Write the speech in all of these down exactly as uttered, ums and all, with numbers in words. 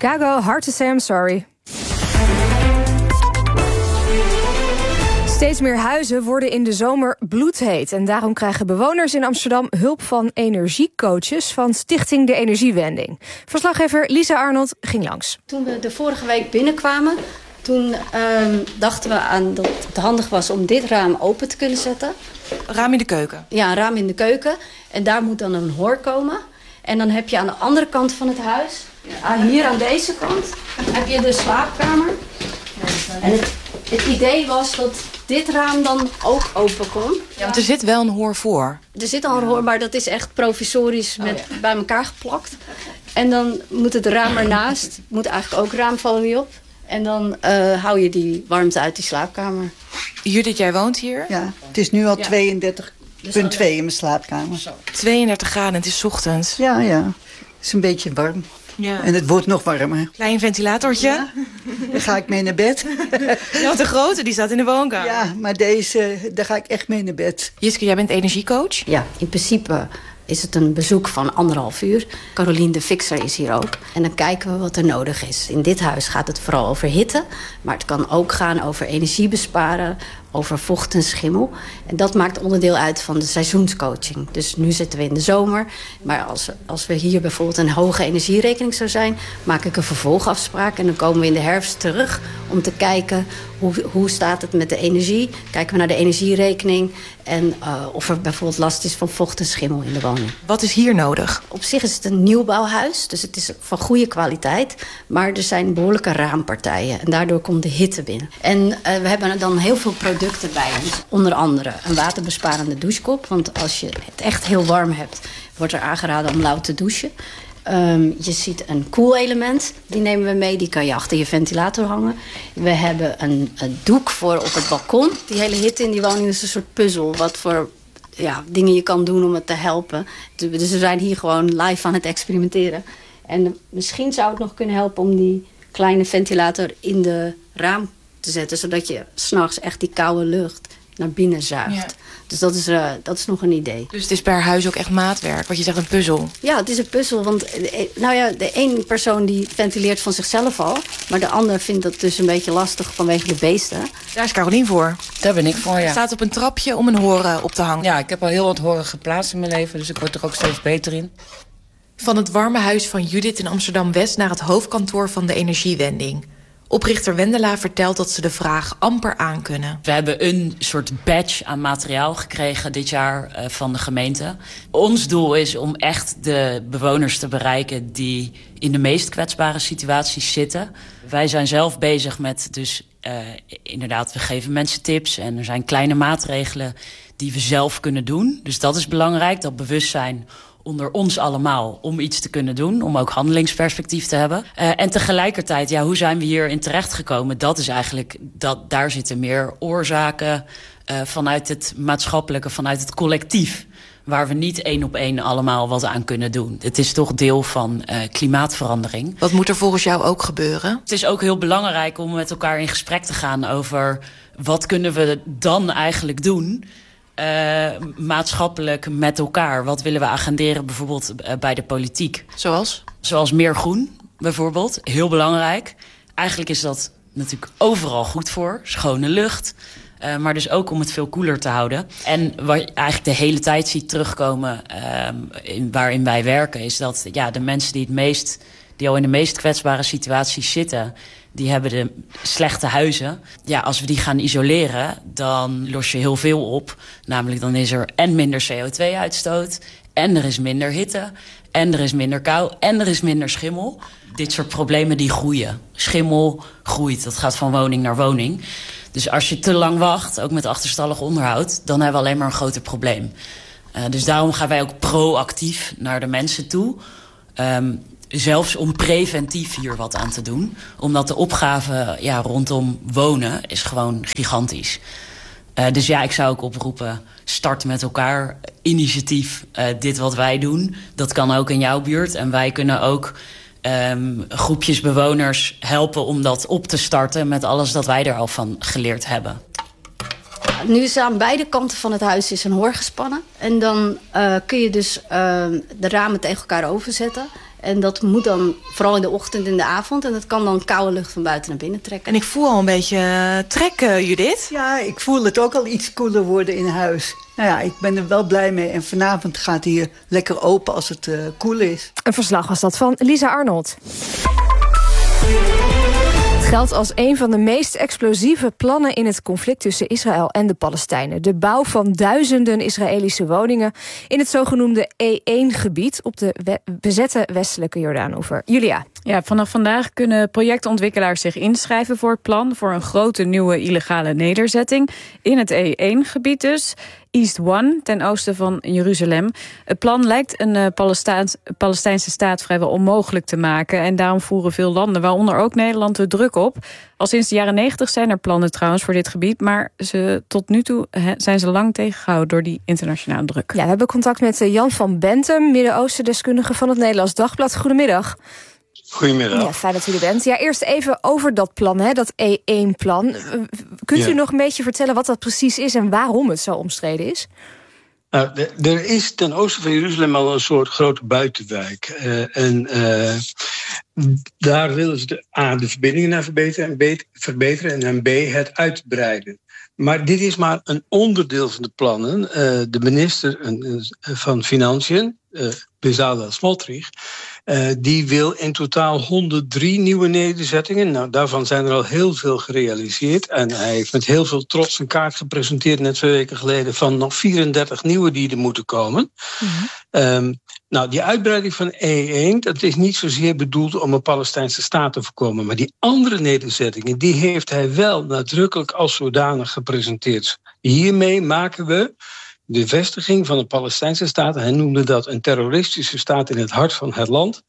Chicago, Hard to Say I'm Sorry. Steeds meer huizen worden in de zomer bloedheet. En daarom krijgen bewoners in Amsterdam hulp van energiecoaches van Stichting De Energiewending. Verslaggever Lisa Arnold ging langs. Toen we de vorige week binnenkwamen, toen uh, dachten we aan dat het handig was om dit raam open te kunnen zetten. Een raam in de keuken? Ja, een raam in de keuken. En daar moet dan een hoor komen. En dan heb je aan de andere kant van het huis, uh, hier aan deze kant, heb je de slaapkamer. En het, het idee was dat dit raam dan ook open kon. Ja, want er zit wel een hoor voor. Er zit al een hoor, maar dat is echt provisorisch met, oh, ja. bij elkaar geplakt. En dan moet het raam ernaast, moet eigenlijk ook raamfolie op. En dan uh, hou je die warmte uit die slaapkamer. Judith, jij woont hier? Ja, het is nu al ja. tweeëndertig komma twee in mijn slaapkamer. tweeëndertig graden, het is ochtends. Ja, ja. Het is een beetje warm. Ja. En het wordt nog warmer. Klein ventilatortje. Ja. Dan ga ik mee naar bed. Ja, want de grote die staat in de woonkamer. Ja, maar deze, daar ga ik echt mee naar bed. Jiske, jij bent energiecoach? Ja, in principe is het een bezoek van anderhalf uur. Carolien de Fixer is hier ook. En dan kijken we wat er nodig is. In dit huis gaat het vooral over hitte. Maar het kan ook gaan over energie besparen, over vocht en schimmel. En dat maakt onderdeel uit van de seizoenscoaching. Dus nu zitten we in de zomer. Maar als, als we hier bijvoorbeeld een hoge energierekening zou zijn, maak ik een vervolgafspraak. En dan komen we in de herfst terug om te kijken hoe, hoe staat het met de energie. Kijken we naar de energierekening. En uh, of er bijvoorbeeld last is van vocht en schimmel in de woning. Wat is hier nodig? Op zich is het een nieuwbouwhuis. Dus het is van goede kwaliteit. Maar er zijn behoorlijke raampartijen. En daardoor komt de hitte binnen. En uh, we hebben dan heel veel producten bij ons. Onder andere een waterbesparende douchekop. Want als je het echt heel warm hebt, wordt er aangeraden om lauw te douchen. Um, je ziet een koelelement, die nemen we mee. Die kan je achter je ventilator hangen. We hebben een, een doek voor op het balkon. Die hele hitte in die woning is een soort puzzel. Wat voor ja, dingen je kan doen om het te helpen. Dus we zijn hier gewoon live aan het experimenteren. En misschien zou het nog kunnen helpen om die kleine ventilator in de raam te zetten. Zodat je 's nachts echt die koude lucht naar binnen zuigt. Ja. Dus dat is, uh, dat is nog een idee. Dus het is per huis ook echt maatwerk, wat je zegt, een puzzel? Ja, het is een puzzel. Want nou ja, de ene persoon die ventileert van zichzelf al. Maar de ander vindt dat dus een beetje lastig vanwege de beesten. Daar is Carolien voor. Daar ben ik voor, ja. Je staat op een trapje om een horen op te hangen. Ja, ik heb al heel wat horen geplaatst in mijn leven. Dus ik word er ook steeds beter in. Van het warme huis van Judith in Amsterdam-West naar het hoofdkantoor van de Energiewending. Oprichter Wendela vertelt dat ze de vraag amper aankunnen. We hebben een soort badge aan materiaal gekregen dit jaar uh, van de gemeente. Ons doel is om echt de bewoners te bereiken die in de meest kwetsbare situaties zitten. Wij zijn zelf bezig met dus uh, inderdaad, we geven mensen tips en er zijn kleine maatregelen die we zelf kunnen doen. Dus dat is belangrijk, dat bewustzijn onder ons allemaal om iets te kunnen doen, om ook handelingsperspectief te hebben. Uh, en tegelijkertijd, ja, hoe zijn we hierin terechtgekomen? Dat is eigenlijk, dat, daar zitten meer oorzaken uh, vanuit het maatschappelijke, vanuit het collectief, waar we niet één op één allemaal wat aan kunnen doen. Het is toch deel van uh, klimaatverandering. Wat moet er volgens jou ook gebeuren? Het is ook heel belangrijk om met elkaar in gesprek te gaan over wat kunnen we dan eigenlijk doen Uh, maatschappelijk met elkaar. Wat willen we agenderen bijvoorbeeld uh, bij de politiek? Zoals? Zoals meer groen, bijvoorbeeld. Heel belangrijk. Eigenlijk is dat natuurlijk overal goed voor. Schone lucht. Uh, maar dus ook om het veel koeler te houden. En wat je eigenlijk de hele tijd ziet terugkomen uh, in, waarin wij werken, is dat ja, de mensen die het meest, die al in de meest kwetsbare situaties zitten, die hebben de slechte huizen. Ja, als we die gaan isoleren, dan los je heel veel op. Namelijk, dan is er en minder C O twee uitstoot, en er is minder hitte, en er is minder kou, en er is minder schimmel. Dit soort problemen die groeien. Schimmel groeit, dat gaat van woning naar woning. Dus als je te lang wacht, ook met achterstallig onderhoud, dan hebben we alleen maar een groter probleem. Uh, dus daarom gaan wij ook proactief naar de mensen toe. Um, Zelfs om preventief hier wat aan te doen. Omdat de opgave ja, rondom wonen is gewoon gigantisch. Uh, dus ja, ik zou ook oproepen, start met elkaar. Initiatief, uh, dit wat wij doen, dat kan ook in jouw buurt. En wij kunnen ook um, groepjes bewoners helpen om dat op te starten met alles dat wij er al van geleerd hebben. Nu is aan beide kanten van het huis is een hoor gespannen. En dan uh, kun je dus uh, de ramen tegen elkaar overzetten. En dat moet dan vooral in de ochtend en de avond. En dat kan dan koude lucht van buiten naar binnen trekken. En ik voel al een beetje uh, trek, uh, Judith. Ja, ik voel het ook al iets koeler worden in huis. Nou ja, ik ben er wel blij mee. En vanavond gaat hier lekker open als het uh, koel is. Een verslag was dat van Lisa Arnold. Het geldt als een van de meest explosieve plannen in het conflict tussen Israël en de Palestijnen. De bouw van duizenden Israëlische woningen in het zogenoemde E één gebied op de we- bezette westelijke Jordaanoever. Julia. Ja, vanaf vandaag kunnen projectontwikkelaars zich inschrijven voor het plan voor een grote nieuwe illegale nederzetting in het E één gebied dus. East One, ten oosten van Jeruzalem. Het plan lijkt een uh, Palestijns, Palestijnse staat vrijwel onmogelijk te maken. En daarom voeren veel landen, waaronder ook Nederland, de druk op. Al sinds de jaren negentig zijn er plannen trouwens voor dit gebied. Maar ze, tot nu toe he, zijn ze lang tegengehouden door die internationale druk. Ja, we hebben contact met uh, Jan van Bentem, Midden-Oosten-deskundige van het Nederlands Dagblad. Goedemiddag. Goedemiddag. Ja, fijn dat u er bent. Ja, eerst even over dat plan, hè, dat E één plan. Kunt u ja. nog een beetje vertellen wat dat precies is en waarom het zo omstreden is? Nou, de, er is ten oosten van Jeruzalem al een soort grote buitenwijk. Uh, en uh, daar willen ze de, A, de verbindingen naar verbeteren, en B, verbeteren en B, het uitbreiden. Maar dit is maar een onderdeel van de plannen. Uh, de minister uh, van Financiën, uh, Bezalel Smotrich, Uh, die wil in totaal honderddrie nieuwe nederzettingen. Nou, daarvan zijn er al heel veel gerealiseerd. En hij heeft met heel veel trots een kaart gepresenteerd net twee weken geleden van nog vierendertig nieuwe die er moeten komen. Mm-hmm. Um, nou, die uitbreiding van E één, dat is niet zozeer bedoeld om een Palestijnse staat te voorkomen. Maar die andere nederzettingen, die heeft hij wel nadrukkelijk als zodanig gepresenteerd. Hiermee maken we de vestiging van een Palestijnse staat, hij noemde dat een terroristische staat in het hart van het land,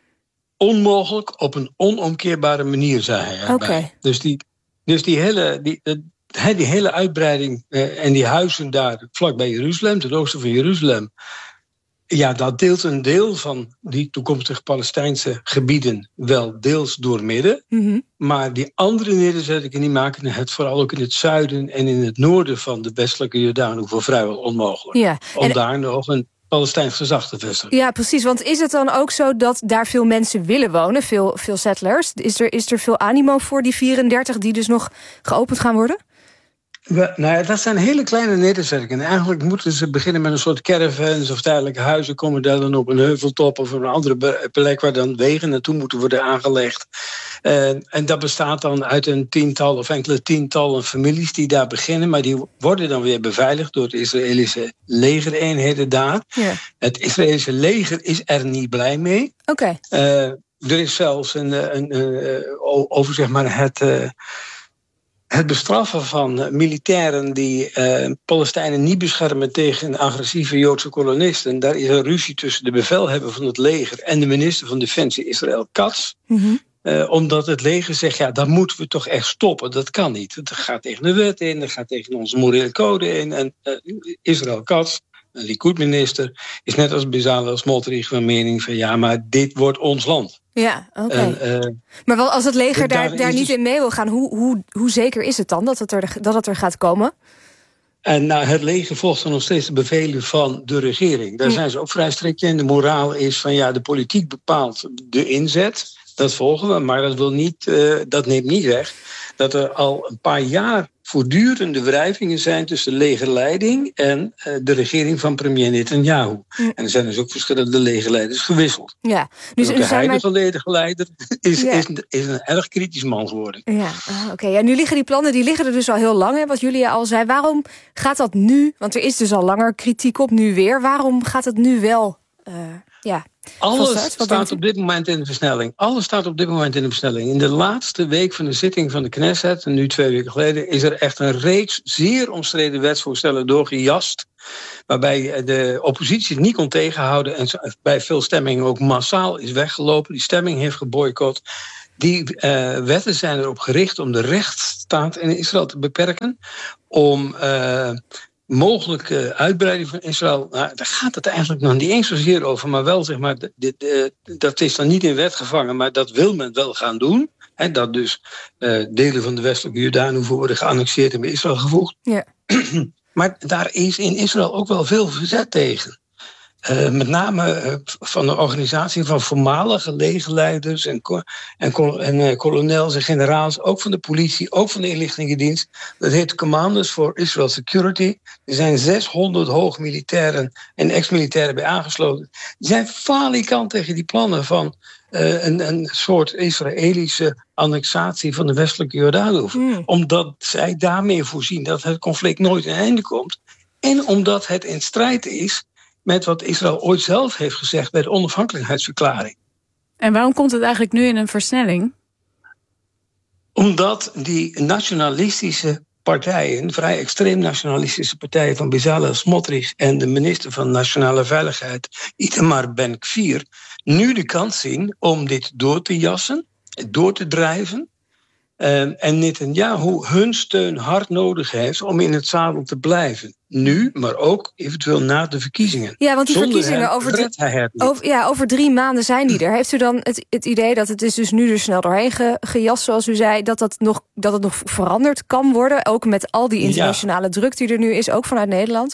onmogelijk op een onomkeerbare manier, zei hij. Okay. Dus, die, dus die, hele, die, die hele uitbreiding eh, en die huizen daar vlakbij Jeruzalem, ten oosten van Jeruzalem, ja, dat deelt een deel van die toekomstige Palestijnse gebieden wel deels doormidden. Mm-hmm. Maar die andere nederzettingen die maken het vooral ook in het zuiden en in het noorden van de westelijke Jordaanoever vrijwel onmogelijk. Ja. Om en daar nog een Palestijns gezag te vestigen. Ja, precies. Want is het dan ook zo dat daar veel mensen willen wonen, veel, veel settlers? Is er, is er veel animo voor die vierendertig die dus nog geopend gaan worden? We, nou ja, dat zijn hele kleine nederzettingen. Eigenlijk moeten ze beginnen met een soort caravans of tijdelijke huizen. Komen daar dan op een heuveltop of op een andere plek waar dan wegen naartoe moeten worden aangelegd. Uh, en dat bestaat dan uit een tiental of enkele tientallen families die daar beginnen. Maar die worden dan weer beveiligd door de Israëlische legereenheden daar. Ja. Het Israëlische leger is er niet blij mee. Oké. Okay. Uh, er is zelfs een, een, een, over zeg maar het... Uh, Het bestraffen van uh, militairen die uh, Palestijnen niet beschermen tegen agressieve Joodse kolonisten. Daar is een ruzie tussen de bevelhebber van het leger en de minister van Defensie, Israël Katz. Mm-hmm. Uh, omdat het leger zegt, ja, dat moeten we toch echt stoppen. Dat kan niet. Dat gaat tegen de wet in, dat gaat tegen onze morele code in. En uh, Israël Katz, een Likud-minister, is net als Bezalel Smotrich van mening van ja, maar dit wordt ons land. Ja, oké. Okay. Uh, maar wel als het leger daar, daar niet in mee wil gaan, hoe, hoe, hoe zeker is het dan dat het er, dat het er gaat komen? En nou, het leger volgt dan nog steeds de bevelen van de regering. Daar ja. zijn ze ook vrij strikt in. De moraal is van ja, de politiek bepaalt de inzet. Dat volgen we, maar dat, wil niet, uh, dat neemt niet weg dat er al een paar jaar voortdurende wrijvingen zijn tussen de legerleiding en uh, de regering van premier Netanyahu. Ja. En er zijn dus ook verschillende legerleiders gewisseld. Ja. Dus de huidige maar... legerleider is, ja. is, is een erg kritisch man geworden. Ja, uh, oké. Okay. Ja, nu liggen die plannen, die liggen er dus al heel lang, hè, wat Julia al zei. Waarom gaat dat nu? Want er is dus al langer kritiek op, nu weer. Waarom gaat het nu wel? Uh, ja. Alles staat op dit moment in de versnelling. Alles staat op dit moment in de versnelling. In de laatste week van de zitting van de Knesset, en nu twee weken geleden, is er echt een reeks zeer omstreden wetsvoorstellen doorgejast, waarbij de oppositie het niet kon tegenhouden en bij veel stemmingen ook massaal is weggelopen. Die stemming heeft geboycott. Die uh, wetten zijn erop gericht om de rechtsstaat in Israël te beperken, om Uh, mogelijke uitbreiding van Israël, nou, daar gaat het eigenlijk nog niet eens zozeer over, maar wel, zeg maar, de, de, de, dat is dan niet in wet gevangen, maar dat wil men wel gaan doen. Hè, dat dus uh, delen van de westelijke Jordaanoever worden geannexeerd en bij Israël gevoegd. Ja. Maar daar is in Israël ook wel veel verzet tegen. Uh, met name uh, van de organisatie van voormalige legerleiders en, en, en uh, kolonels en generaals, ook van de politie, ook van de inlichtingendienst. Dat heet Commanders for Israel Security. Er zijn zeshonderd hoogmilitairen en ex-militairen bij aangesloten. Die zijn falikant tegen die plannen van uh, een, een soort Israëlische annexatie van de westelijke Jordaanoever. Mm. Omdat zij daarmee voorzien dat het conflict nooit een einde komt. En omdat het in strijd is met wat Israël ooit zelf heeft gezegd bij de onafhankelijkheidsverklaring. En waarom komt het eigenlijk nu in een versnelling? Omdat die nationalistische partijen, vrij extreem nationalistische partijen van Bezalel Smotrich en de minister van Nationale Veiligheid, Itamar Ben-Gvir, nu de kans zien om dit door te jassen, door te drijven. Uh, en Netanyahu hun steun hard nodig heeft om in het zadel te blijven. Nu, maar ook eventueel na de verkiezingen. Ja, want die Zonder verkiezingen hem over, redt hij het niet. over, ja, over drie maanden zijn die er. Heeft u dan het, het idee dat het is dus nu er snel doorheen ge, gejast, zoals u zei, dat, dat, nog, dat het nog veranderd kan worden? Ook met al die internationale ja. druk die er nu is, ook vanuit Nederland?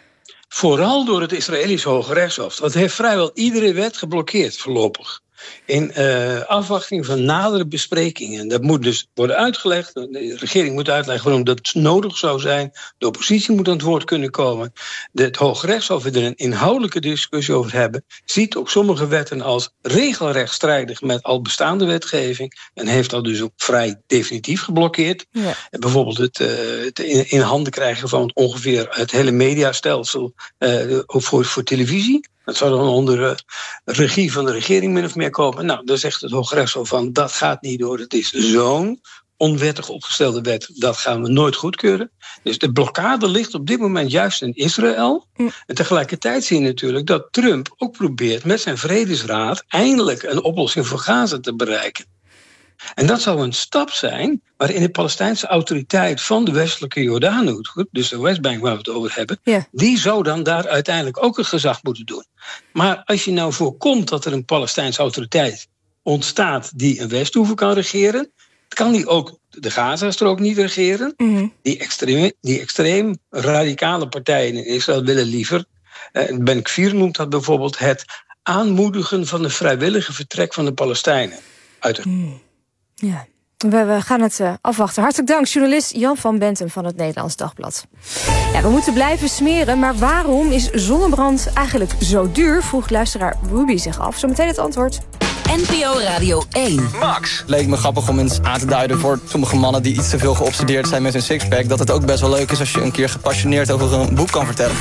Vooral door het Israëlische Hoge Rechtshof. Dat heeft vrijwel iedere wet geblokkeerd voorlopig. In uh, afwachting van nadere besprekingen. Dat moet dus worden uitgelegd. De regering moet uitleggen waarom dat nodig zou zijn. De oppositie moet aan het woord kunnen komen. De, het Hooggerechtshof wil er een inhoudelijke discussie over hebben. Ziet ook sommige wetten als regelrecht strijdig met al bestaande wetgeving. En heeft dat dus ook vrij definitief geblokkeerd. Ja. Bijvoorbeeld het, uh, het in, in handen krijgen van ongeveer het hele mediastelsel uh, voor, voor televisie. Dat zou dan onder de regie van de regering min of meer komen. Nou, dan zegt het Hooggerechtshof van dat gaat niet door. Het is zo'n onwettig opgestelde wet. Dat gaan we nooit goedkeuren. Dus de blokkade ligt op dit moment juist in Israël. Mm. En tegelijkertijd zie je natuurlijk dat Trump ook probeert met zijn vredesraad eindelijk een oplossing voor Gaza te bereiken. En dat zou een stap zijn waarin de Palestijnse autoriteit van de westelijke Jordaanoever, dus de Westbank waar we het over hebben, yeah. die zou dan daar uiteindelijk ook het gezag moeten doen. Maar als je nou voorkomt dat er een Palestijnse autoriteit ontstaat die een Westhoever kan regeren, kan die ook de Gazastrook niet regeren. Mm-hmm. Die, extreem, die extreem radicale partijen in Israël willen liever, uh, Ben-Gvir noemt dat bijvoorbeeld het aanmoedigen van een vrijwillige vertrek van de Palestijnen uit de mm. Ja, we, we gaan het uh, afwachten. Hartelijk dank, journalist Jan van Bentum van het Nederlands Dagblad. Ja, we moeten blijven smeren, maar waarom is zonnebrand eigenlijk zo duur? Vroeg luisteraar Ruby zich af. Zometeen het antwoord. N P O Radio één. Max. Leek me grappig om eens aan te duiden voor sommige mannen die iets te veel geobsedeerd zijn met hun sixpack, dat het ook best wel leuk is als je een keer gepassioneerd over een boek kan vertellen.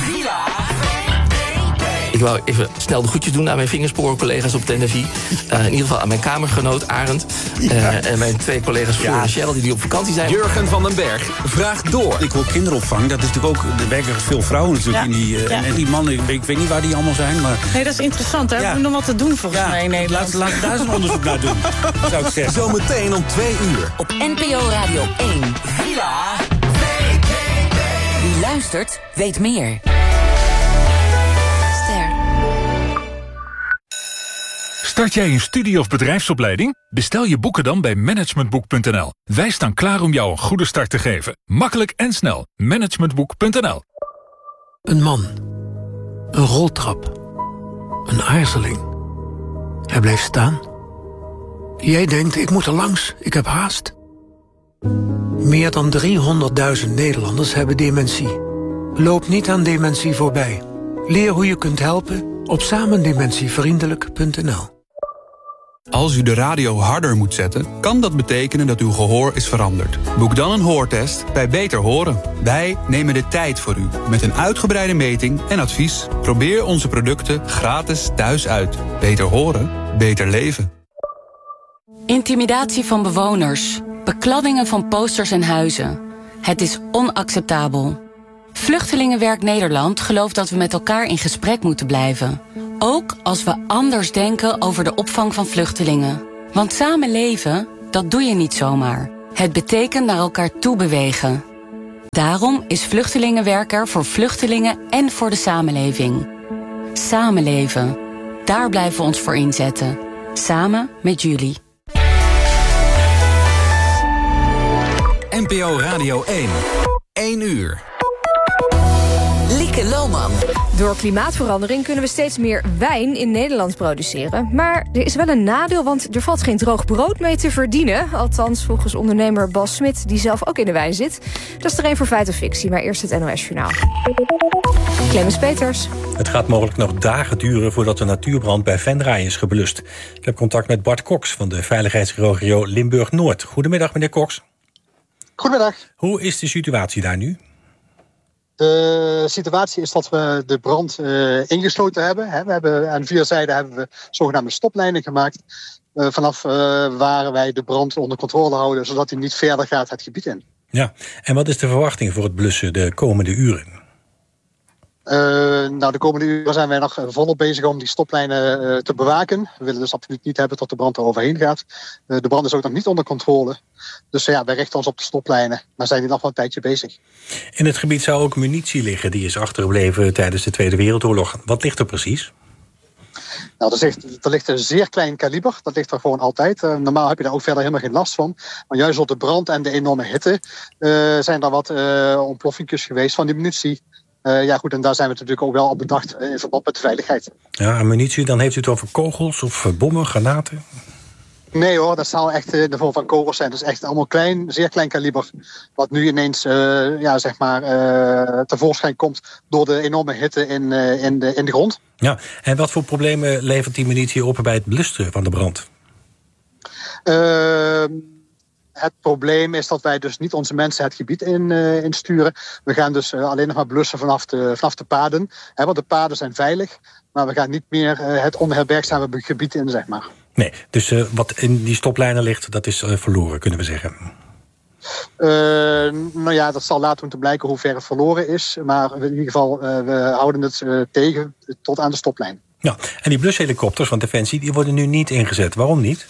Ik wou even snel de groetjes doen aan mijn vingersporen-collega's op de N F I. Uh, in ieder geval aan mijn kamergenoot Arend. Uh, ja. En mijn twee collega's Floor ja. en Cheryl die nu op vakantie zijn. Jurgen van den Berg vraagt door. Ik wil kinderopvang. Dat is natuurlijk ook... Er werken veel vrouwen natuurlijk ja. in die... Uh, ja. En die mannen, ik weet niet waar die allemaal zijn, maar... Nee, dat is interessant, hè? Ja. We hebben nog wat te doen volgens ja. mij in Nederland. Laat, laat daar eens een onderzoek naar doen, zou ik zeggen. Zometeen om twee uur. Op N P O Radio één. Villa. Wie luistert, weet meer. Start jij een studie- of bedrijfsopleiding? Bestel je boeken dan bij managementboek punt n l. Wij staan klaar om jou een goede start te geven. Makkelijk en snel. managementboek punt n l. Een man. Een roltrap. Een aarzeling. Hij bleef staan. Jij denkt, ik moet er langs, ik heb haast. Meer dan driehonderdduizend Nederlanders hebben dementie. Loop niet aan dementie voorbij. Leer hoe je kunt helpen op samendementievriendelijk punt n l. Als u de radio harder moet zetten, kan dat betekenen dat uw gehoor is veranderd. Boek dan een hoortest bij Beter Horen. Wij nemen de tijd voor u met een uitgebreide meting en advies. Probeer onze producten gratis thuis uit. Beter horen, beter leven. Intimidatie van bewoners, bekladdingen van posters en huizen. Het is onacceptabel. Vluchtelingenwerk Nederland gelooft dat we met elkaar in gesprek moeten blijven. Ook als we anders denken over de opvang van vluchtelingen. Want samen leven, dat doe je niet zomaar. Het betekent naar elkaar toe bewegen. Daarom is Vluchtelingenwerk er voor vluchtelingen en voor de samenleving. Samenleven, daar blijven we ons voor inzetten. Samen met jullie. N P O Radio één. één uur. Lieke Lohman. Door klimaatverandering kunnen we steeds meer wijn in Nederland produceren. Maar er is wel een nadeel, want er valt geen droog brood mee te verdienen. Althans, volgens ondernemer Bas Smit, die zelf ook in de wijn zit. Dat is er een voor feit of fictie, maar eerst het N O S-journaal. Clemens Peters. Het gaat mogelijk nog dagen duren voordat de natuurbrand bij Venray is geblust. Ik heb contact met Bart Cox van de veiligheidsregio Limburg-Noord. Goedemiddag, meneer Cox. Goedemiddag. Hoe is de situatie daar nu? De situatie is dat we de brand uh, ingesloten hebben. We hebben aan vier zijden hebben we zogenaamde stoplijnen gemaakt. Uh, vanaf uh, waar wij de brand onder controle houden, zodat hij niet verder gaat het gebied in. Ja, en wat is de verwachting voor het blussen de komende uren? Uh, nou, de komende uren zijn wij nog volop bezig om die stoplijnen uh, te bewaken. We willen dus absoluut niet hebben tot de brand er overheen gaat. Uh, de brand is ook nog niet onder controle. Dus uh, ja, wij richten ons op de stoplijnen, maar zijn hier nog wel een tijdje bezig. In het gebied zou ook munitie liggen, die is achtergebleven tijdens de Tweede Wereldoorlog. Wat ligt er precies? Nou, er ligt, er ligt een zeer klein kaliber. Dat ligt er gewoon altijd. Uh, normaal heb je daar ook verder helemaal geen last van. Maar juist door de brand en de enorme hitte uh, zijn er wat uh, ontploffingjes geweest van die munitie. Uh, ja goed, en daar zijn we natuurlijk ook wel op bedacht in verband met de veiligheid. Ja, en munitie, dan heeft u het over kogels of bommen, granaten? Nee hoor, dat zou echt in de vorm van kogels zijn. Dus echt allemaal klein, zeer klein kaliber. Wat nu ineens uh, ja, zeg maar, uh, tevoorschijn komt door de enorme hitte in, uh, in, de, in de grond. Ja, en wat voor problemen levert die munitie op bij het blussen van de brand? Uh, Het probleem is dat wij dus niet onze mensen het gebied in, uh, insturen. We gaan dus uh, alleen nog maar blussen vanaf de, vanaf de paden. Hè, want de paden zijn veilig. Maar we gaan niet meer uh, het onherbergzame gebied in, zeg maar. Nee, dus uh, wat in die stoplijnen ligt, dat is uh, verloren, kunnen we zeggen. Uh, nou ja, dat zal later moeten blijken hoe ver het verloren is. Maar in ieder geval, uh, we houden het uh, tegen tot aan de stoplijn. Ja, en die blushelikopters van Defensie, die worden nu niet ingezet. Waarom niet?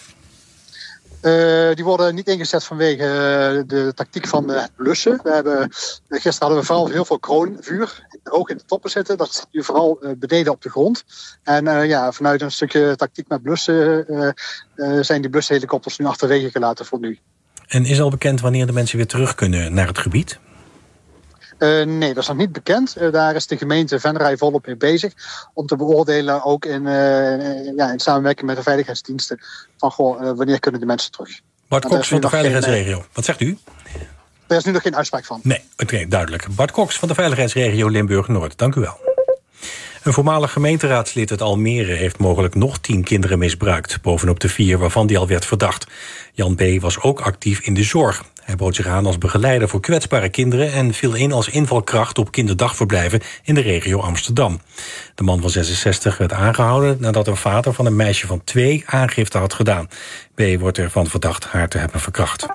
Uh, die worden niet ingezet vanwege uh, de tactiek van uh, het blussen. We hebben, gisteren hadden we vooral heel veel kroonvuur hoog in de toppen zitten. Dat zit nu vooral uh, beneden op de grond. En uh, ja, vanuit een stukje tactiek met blussen uh, uh, zijn die blushelikopters nu achterwege gelaten voor nu. En is al bekend wanneer de mensen weer terug kunnen naar het gebied? Uh, nee, dat is nog niet bekend. Uh, daar is de gemeente Venray volop mee bezig. Om te beoordelen, ook in, uh, ja, in samenwerking met de veiligheidsdiensten. Van goh, uh, wanneer kunnen de mensen terug? Bart Cox van de veiligheidsregio. Geen, uh, Wat zegt u? Er is nu nog geen uitspraak van. Nee, okay, duidelijk. Bart Cox van de veiligheidsregio Limburg-Noord. Dank u wel. Een voormalig gemeenteraadslid uit Almere heeft mogelijk nog tien kinderen misbruikt. Bovenop de vier waarvan die al werd verdacht. Jan B. was ook actief in de zorg. Hij bood zich aan als begeleider voor kwetsbare kinderen en viel in als invalkracht op kinderdagverblijven in de regio Amsterdam. De man van zesenzestig werd aangehouden nadat een vader van een meisje van twee aangifte had gedaan. B. wordt ervan verdacht haar te hebben verkracht.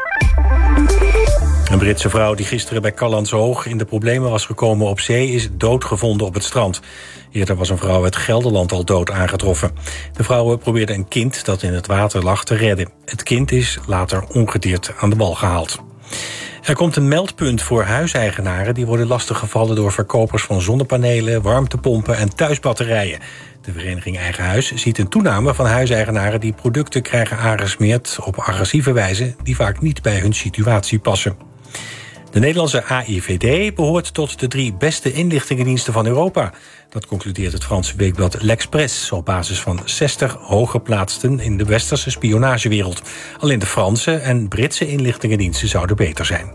Een Britse vrouw die gisteren bij Callantsoog in de problemen was gekomen op zee is doodgevonden op het strand. Eerder was een vrouw uit Gelderland al dood aangetroffen. De vrouwen probeerden een kind dat in het water lag te redden. Het kind is later ongedeerd aan de wal gehaald. Er komt een meldpunt voor huiseigenaren die worden lastiggevallen door verkopers van zonnepanelen, warmtepompen en thuisbatterijen. De vereniging Eigen Huis ziet een toename van huiseigenaren die producten krijgen aangesmeerd op agressieve wijze die vaak niet bij hun situatie passen. De Nederlandse A I V D behoort tot de drie beste inlichtingendiensten van Europa. Dat concludeert het Franse weekblad L'Express op basis van zestig hooggeplaatsten in de westerse spionagewereld. Alleen de Franse en Britse inlichtingendiensten zouden beter zijn.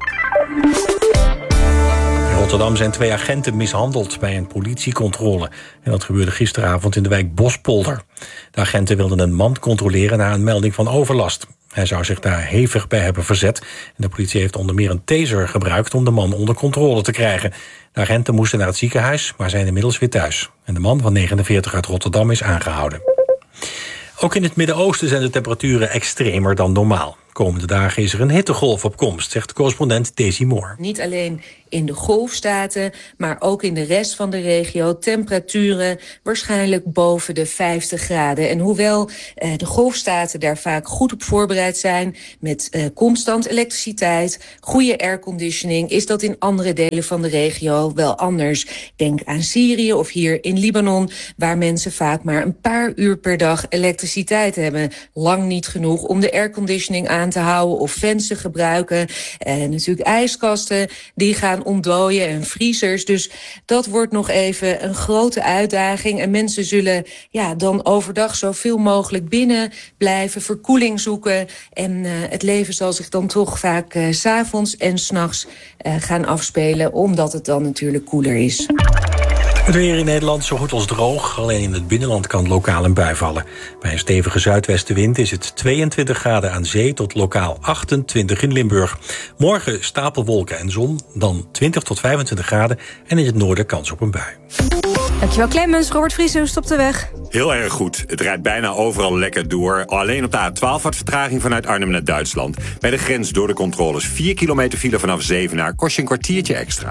In Rotterdam zijn twee agenten mishandeld bij een politiecontrole. En dat gebeurde gisteravond in de wijk Bospolder. De agenten wilden een man controleren na een melding van overlast. Hij zou zich daar hevig bij hebben verzet. En de politie heeft onder meer een taser gebruikt om de man onder controle te krijgen. De agenten moesten naar het ziekenhuis, maar zijn inmiddels weer thuis. En de man van negenenveertig uit Rotterdam is aangehouden. Ook in het Midden-Oosten zijn de temperaturen extremer dan normaal. Komende dagen is er een hittegolf op komst, zegt correspondent Daisy Moore. Niet alleen in de golfstaten, maar ook in de rest van de regio temperaturen waarschijnlijk boven de vijftig graden. En hoewel eh, de golfstaten daar vaak goed op voorbereid zijn met eh, constant elektriciteit, goede airconditioning, is dat in andere delen van de regio wel anders. Denk aan Syrië of hier in Libanon, waar mensen vaak maar een paar uur per dag elektriciteit hebben. Lang niet genoeg om de airconditioning aan aan te houden of vensten gebruiken. En natuurlijk ijskasten die gaan ontdooien en vriezers. Dus dat wordt nog even een grote uitdaging. En mensen zullen ja, dan overdag zoveel mogelijk binnen blijven, verkoeling zoeken. En uh, het leven zal zich dan toch vaak uh, 's avonds en 's nachts uh, gaan afspelen, omdat het dan natuurlijk koeler is. Het weer in Nederland zo goed als droog. Alleen in het binnenland kan lokaal een bui vallen. Bij een stevige zuidwestenwind is het tweeëntwintig graden aan zee tot lokaal achtentwintig in Limburg. Morgen stapelwolken en zon, dan twintig tot vijfentwintig graden en in het noorden kans op een bui. Dankjewel Clemens. Robert Vries, hoe is het op de weg? Heel erg goed. Het rijdt bijna overal lekker door. Alleen op de A twaalf wat vertraging vanuit Arnhem naar Duitsland. Bij de grens door de controles vier kilometer file vanaf Zevenaar. Kost je een kwartiertje extra.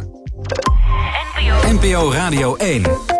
N P O Radio één.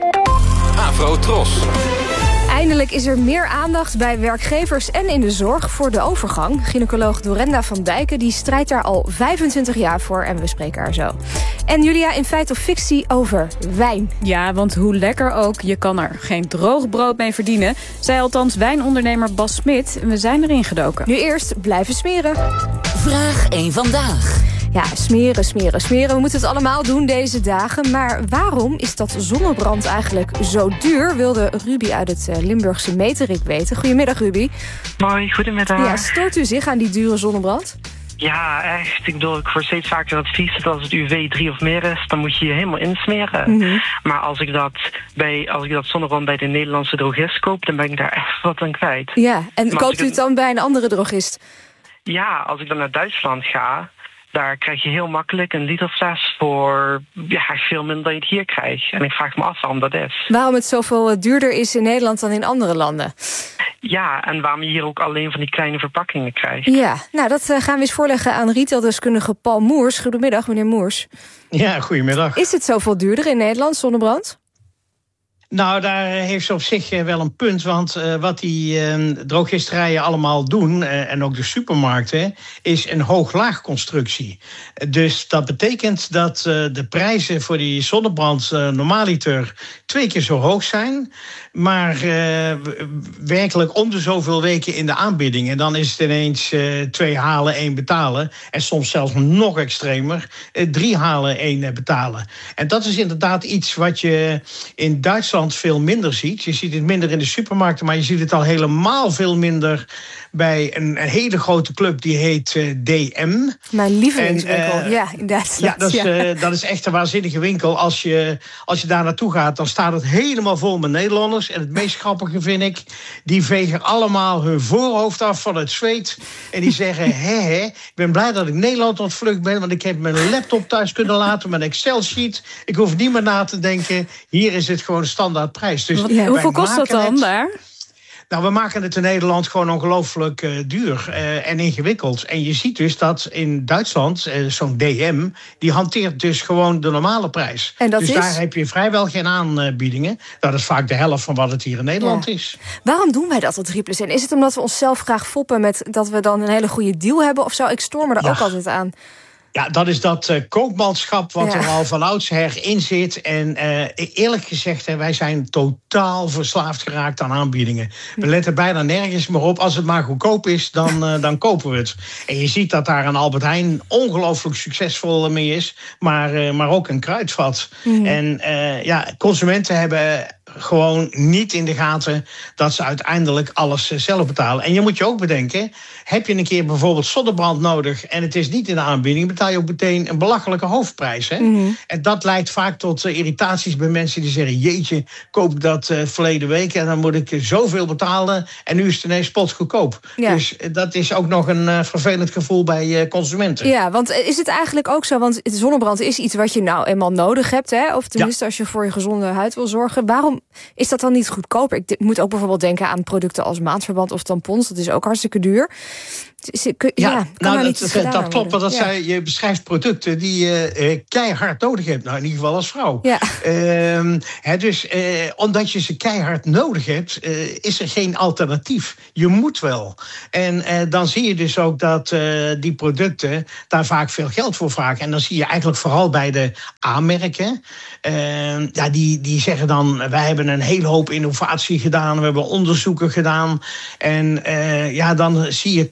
Afro Tros. Eindelijk is er meer aandacht bij werkgevers en in de zorg voor de overgang. Gynaecoloog Dorenda van Dijken die strijdt daar al vijfentwintig jaar voor en we spreken haar zo. En Julia, in Feit of Fictie over wijn. Ja, want hoe lekker ook, je kan er geen droog brood mee verdienen. Zei althans wijnondernemer Bas Smit. We zijn erin gedoken. Nu eerst blijven smeren. Vraag één vandaag. Ja, smeren, smeren, smeren. We moeten het allemaal doen deze dagen. Maar waarom is dat zonnebrand eigenlijk zo duur? Wilde Ruby uit het Limburgse Meterik weten. Goedemiddag, Ruby. Mooi, goedemiddag. Ja, stoort u zich aan die dure zonnebrand? Ja, echt. Ik bedoel, ik hoor steeds vaker het advies dat als het U V drie of meer is, dan moet je je helemaal insmeren. Mm-hmm. Maar als ik dat bij, als ik dat zonnebrand bij de Nederlandse drogist koop, dan ben ik daar echt wat aan kwijt. Ja, en maar koopt u het dan bij een andere drogist? Ja, als ik dan naar Duitsland ga, daar krijg je heel makkelijk een literfles voor ja, veel minder dan je het hier krijgt. En ik vraag me af waarom dat is. Waarom het zoveel duurder is in Nederland dan in andere landen? Ja, en waarom je hier ook alleen van die kleine verpakkingen krijgt. Ja, nou dat uh, gaan we eens voorleggen aan retaildeskundige Paul Moers. Goedemiddag, meneer Moers. Ja, goedemiddag. Is het zoveel duurder in Nederland, zonnebrand? Nou, daar heeft ze op zich wel een punt. Want uh, wat die uh, drogisterijen allemaal doen, uh, en ook de supermarkten, is een hoog-laag constructie. Dus dat betekent dat uh, de prijzen voor die zonnebrand uh, normaaliter twee keer zo hoog zijn. Maar uh, werkelijk om de zoveel weken in de aanbieding. En dan is het ineens uh, twee halen, één betalen. En soms zelfs nog extremer, uh, drie halen, één betalen. En dat is inderdaad iets wat je in Duitsland veel minder ziet. Je ziet het minder in de supermarkten, maar je ziet het al helemaal veel minder bij een, een hele grote club die heet uh, D M. Mijn lievelingswinkel, uh, ja, inderdaad. Ja, dat is, ja. Uh, dat is echt een waanzinnige winkel. Als je, als je daar naartoe gaat, dan staat het helemaal vol met Nederlanders. En het meest grappige vind ik, die vegen allemaal hun voorhoofd af van het zweet. En die zeggen, hé, hé, ik ben blij dat ik Nederland ontvlucht ben, want ik heb mijn laptop thuis kunnen laten, mijn Excel-sheet. Ik hoef niet meer na te denken. Hier is het gewoon standaardprijs. Dus ja, hoeveel kost dat dan het, daar? Nou, we maken het in Nederland gewoon ongelooflijk uh, duur uh, en ingewikkeld. En je ziet dus dat in Duitsland, uh, zo'n D M, die hanteert dus gewoon de normale prijs. En dat dus is? daar heb je vrijwel geen aanbiedingen. Dat is vaak de helft van wat het hier in Nederland ja. is. Waarom doen wij dat, dat drie plus één? Is het omdat we onszelf graag foppen met dat we dan een hele goede deal hebben? Of zo? Ik stoor me er ja. ook altijd aan. Ja, dat is dat uh, koopmanschap wat ja. er al van oudsher in zit. En uh, eerlijk gezegd, hè, wij zijn totaal verslaafd geraakt aan aanbiedingen. We letten bijna nergens meer op. Als het maar goedkoop is, dan, uh, dan kopen we het. En je ziet dat daar een Albert Heijn ongelooflijk succesvol mee is. Maar, uh, maar ook een Kruidvat. Mm. En uh, ja, consumenten hebben gewoon niet in de gaten dat ze uiteindelijk alles zelf betalen. En je moet je ook bedenken, heb je een keer bijvoorbeeld zonnebrand nodig en het is niet in de aanbieding, betaal je ook meteen een belachelijke hoofdprijs. Hè? Mm-hmm. En dat leidt vaak tot uh, irritaties bij mensen die zeggen, jeetje, koop ik dat uh, verleden week en dan moet ik uh, zoveel betalen en nu is het ineens spotgoedkoop. Ja. Dus uh, dat is ook nog een uh, vervelend gevoel bij uh, consumenten. Ja, want is het eigenlijk ook zo, want zonnebrand is iets wat je nou eenmaal nodig hebt, hè? Of tenminste ja. als je voor je gezonde huid wil zorgen. Waarom is dat dan niet goedkoper? Ik moet ook bijvoorbeeld denken aan producten als maandverband of tampons. Dat is ook hartstikke duur. Ja, ja nou, dat, dat, dat klopt. Want dat ja. zij, je beschrijft producten die je uh, keihard nodig hebt. Nou, in ieder geval als vrouw. Ja. Uh, hè, dus uh, omdat je ze keihard nodig hebt, uh, is er geen alternatief. Je moet wel. En uh, dan zie je dus ook dat uh, die producten daar vaak veel geld voor vragen. En dan zie je eigenlijk vooral bij de A-merken. Uh, ja, die, die zeggen dan, wij hebben een hele hoop innovatie gedaan. We hebben onderzoeken gedaan. En uh, ja, dan zie je toch dat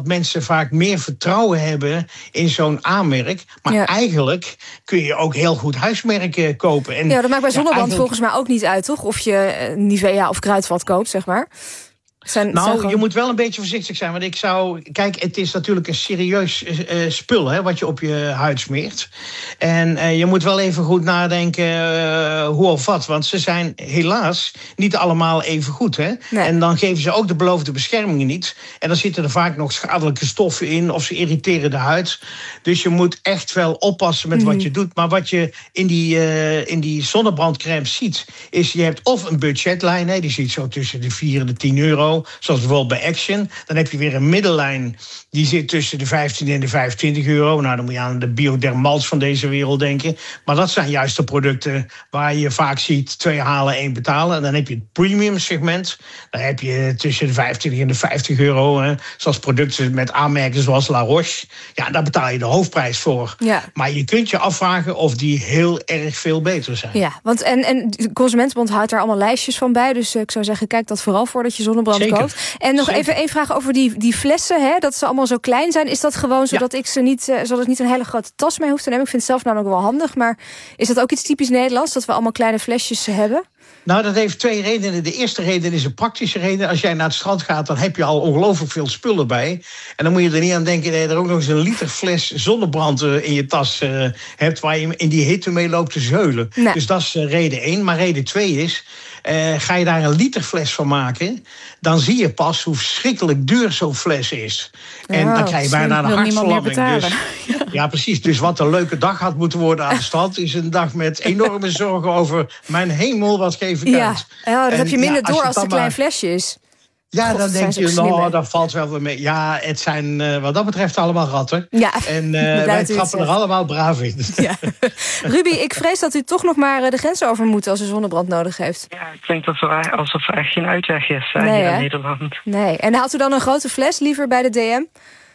dat mensen vaak meer vertrouwen hebben in zo'n A-merk. Maar ja. eigenlijk kun je ook heel goed huismerken kopen. En ja, dat maakt bij zonnebrand ja, eigenlijk... volgens mij ook niet uit, toch? Of je Nivea of Kruidvat koopt, zeg maar. Zijn, nou, zijn gewoon... je moet wel een beetje voorzichtig zijn. Want ik zou... Kijk, het is natuurlijk een serieus uh, spul, hè, wat je op je huid smeert. En uh, je moet wel even goed nadenken uh, hoe of wat. Want ze zijn helaas niet allemaal even goed. Hè? Nee. En dan geven ze ook de beloofde beschermingen niet. En dan zitten er vaak nog schadelijke stoffen in. Of ze irriteren de huid. Dus je moet echt wel oppassen met mm-hmm. wat je doet. Maar wat je in die, uh, in die zonnebrandcrème ziet... is je hebt of een budgetlijn. Hè, die zit zo tussen de vier en de tien euro. Zoals bijvoorbeeld bij Action. Dan heb je weer een middellijn. Die zit tussen de vijftien en de vijfentwintig euro. Nou, dan moet je aan de Biodermals van deze wereld denken. Maar dat zijn juist de producten waar je vaak ziet... twee halen, één betalen. En dan heb je het premium segment. Dan heb je tussen de vijfentwintig en de vijftig euro. Hè. Zoals producten met aanmerken zoals La Roche. Ja, daar betaal je de hoofdprijs voor. Ja. Maar je kunt je afvragen of die heel erg veel beter zijn. Ja, want en, en de Consumentenbond houdt daar allemaal lijstjes van bij. Dus ik zou zeggen, kijk dat vooral voordat je zonnebrand koopt. En nog Zeker. even één vraag over die, die flessen. Hè, dat ze allemaal zo klein zijn. Is dat gewoon zodat ja. ik ze niet, uh, zodat ik niet een hele grote tas mee hoef te nemen? Ik vind het zelf namelijk wel handig. Maar is dat ook iets typisch Nederlands? Dat we allemaal kleine flesjes hebben? Nou, dat heeft twee redenen. De eerste reden is een praktische reden. Als jij naar het strand gaat, dan heb je al ongelooflijk veel spullen bij. En dan moet je er niet aan denken dat je er ook nog eens een liter fles zonnebrand uh, in je tas uh, hebt... waar je in die hitte mee loopt te zeulen. Nee. Dus dat is uh, reden één. Maar reden twee is... Uh, ga je daar een literfles van maken... dan zie je pas hoe verschrikkelijk duur zo'n fles is. En ja, dan krijg je bijna een hartverlamming. Dus, ja. ja, precies. Dus wat een leuke dag had moeten worden aan de strand... is een dag met enorme zorgen over... mijn hemel, wat geef ik ja. uit. Ja, dat en, heb je minder ja, door als, als het een klein maar... flesje is. Ja, God, dan denk je, nou, dat valt wel weer mee. Ja, het zijn uh, wat dat betreft allemaal ratten. Ja. En uh, wij trappen er allemaal braaf in. Ja. Ruby, ik vrees dat u toch nog maar de grens over moet als u zonnebrand nodig heeft. Ja, ik denk dat er alsof er echt geen uitweg is uh, nee, hier hè? in Nederland. Nee. En haalt u dan een grote fles liever bij de D M?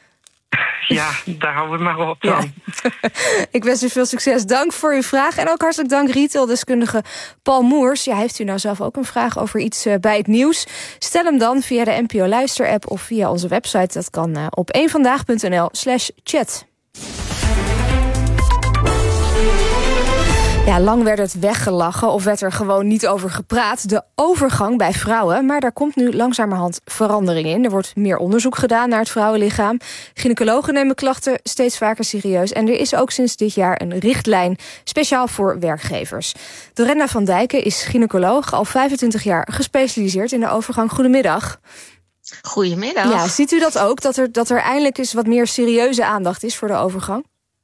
Ja, daar houden we maar op dan. Ja. Ik wens u veel succes. Dank voor uw vraag. En ook hartelijk dank retaildeskundige Paul Moers. Ja, heeft u nou zelf ook een vraag over iets uh, bij het nieuws? Stel hem dan via de N P O Luister-app of via onze website. Dat kan uh, op eenvandaag.nl slash chat. Ja, lang werd het weggelachen of werd er gewoon niet over gepraat. De overgang bij vrouwen, maar daar komt nu langzamerhand verandering in. Er wordt meer onderzoek gedaan naar het vrouwenlichaam. Gynaecologen nemen klachten steeds vaker serieus. En er is ook sinds dit jaar een richtlijn speciaal voor werkgevers. Dorenda van Dijken is gynaecoloog, al vijfentwintig jaar gespecialiseerd in de overgang. Goedemiddag. Goedemiddag. Ja, ziet u dat ook, dat er, dat er eindelijk eens wat meer serieuze aandacht is voor de overgang?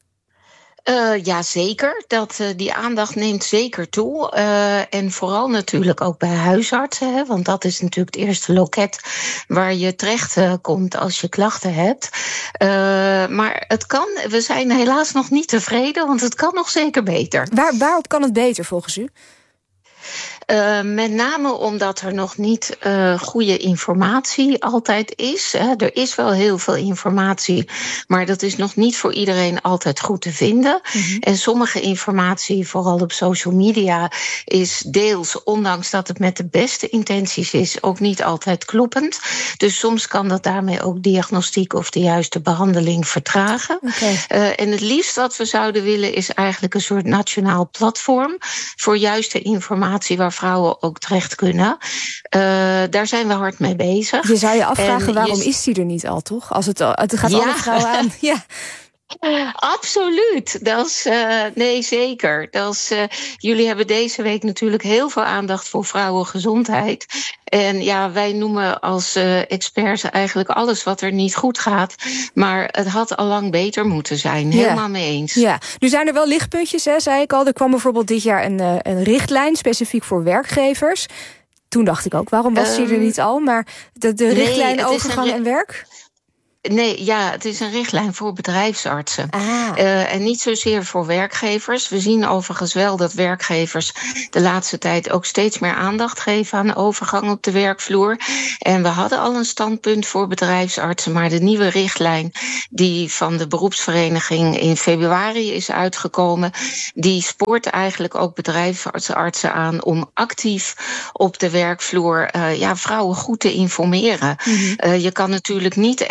Uh, ja, zeker. Dat, uh, die aandacht neemt zeker toe. Uh, en vooral natuurlijk ook bij huisartsen. Hè, want dat is natuurlijk het eerste loket waar je terecht uh, komt als je klachten hebt. Uh, maar het kan, we zijn helaas nog niet tevreden, want het kan nog zeker beter. Waar, waarop kan het beter volgens u? Uh, met name omdat er nog niet uh, goede informatie altijd is. Hè. Er is wel heel veel informatie, maar dat is nog niet voor iedereen altijd goed te vinden. Mm-hmm. En sommige informatie, vooral op social media, is deels, ondanks dat het met de beste intenties is, ook niet altijd kloppend. Dus soms kan dat daarmee ook diagnostiek of de juiste behandeling vertragen. Okay. Uh, en het liefst wat we zouden willen is eigenlijk een soort nationaal platform voor juiste informatie waar vrouwen ook terecht kunnen. Uh, daar zijn we hard mee bezig. Je zou je afvragen, en waarom je... is die er niet al, toch? Als het, het gaat ja. alle vrouwen aan. Ja. Uh, absoluut. Dat is, uh, nee, zeker. Dat is, uh, jullie hebben deze week natuurlijk heel veel aandacht voor vrouwengezondheid. En ja, wij noemen als uh, experts eigenlijk alles wat er niet goed gaat. Maar het had al lang beter moeten zijn. Helemaal ja. mee eens. Ja, nu zijn er wel lichtpuntjes, hè, zei ik al. Er kwam bijvoorbeeld dit jaar een, uh, een richtlijn specifiek voor werkgevers. Toen dacht ik ook, waarom was die um, er niet al? Maar de, de richtlijn nee, overgang en werk? Nee, ja, het is een richtlijn voor bedrijfsartsen. Ah. Uh, en niet zozeer voor werkgevers. We zien overigens wel dat werkgevers de laatste tijd ook steeds meer aandacht geven aan de overgang op de werkvloer. En we hadden al een standpunt voor bedrijfsartsen, maar de nieuwe richtlijn die van de beroepsvereniging in februari is uitgekomen, die spoort eigenlijk ook bedrijfsartsen aan om actief op de werkvloer uh, ja, vrouwen goed te informeren. Mm-hmm. Uh, je kan natuurlijk niet echt actief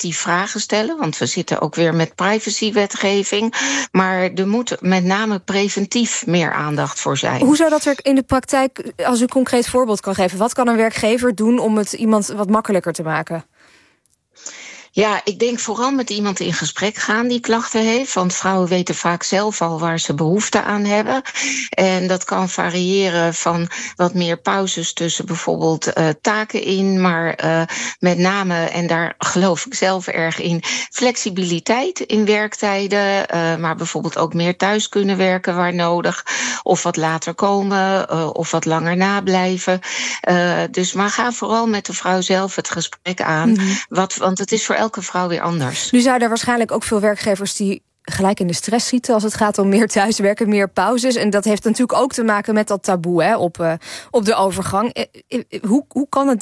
actief vragen stellen, want we zitten ook weer met privacywetgeving. Maar er moet met name preventief meer aandacht voor zijn. Hoe zou dat er in de praktijk, als u een concreet voorbeeld kan geven, wat kan een werkgever doen om het iemand wat makkelijker te maken? Ja, ik denk vooral met iemand in gesprek gaan die klachten heeft. Want vrouwen weten vaak zelf al waar ze behoefte aan hebben. En dat kan variëren van wat meer pauzes tussen bijvoorbeeld uh, taken in. Maar uh, met name, en daar geloof ik zelf erg in, flexibiliteit in werktijden. Uh, maar bijvoorbeeld ook meer thuis kunnen werken waar nodig. Of wat later komen, uh, of wat langer nablijven. Uh, dus maar ga vooral met de vrouw zelf het gesprek aan. Mm-hmm. Wat, want het is voor elke vrouw weer anders. Nu zijn er waarschijnlijk ook veel werkgevers die gelijk in de stress schieten als het gaat om meer thuiswerken, meer pauzes. En dat heeft natuurlijk ook te maken met dat taboe hè, op, uh, op de overgang. Uh, uh, hoe, hoe kan het